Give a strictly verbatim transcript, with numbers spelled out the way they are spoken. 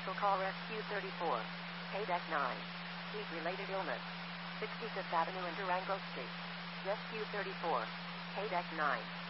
Special call Rescue thirty-four. K-Deck nine. Heat-related illness. sixty-fifth Avenue and Durango Street. Rescue thirty-four. K-Deck nine.